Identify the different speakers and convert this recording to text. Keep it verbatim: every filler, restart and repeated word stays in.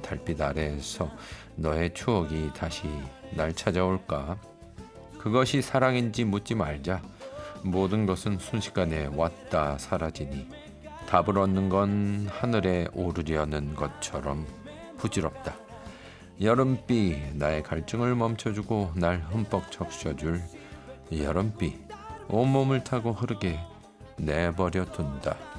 Speaker 1: 달빛 아래에서 너의 추억이 다시 날 찾아올까? 그것이 사랑인지 묻지 말자. 모든 것은 순식간에 왔다 사라지니 답을 얻는 건 하늘에 오르려는 것처럼 부질없다. 여름비 나의 갈증을 멈춰주고 날 흠뻑 적셔줄 여름비 온몸을 타고 흐르게 내버려 둔다.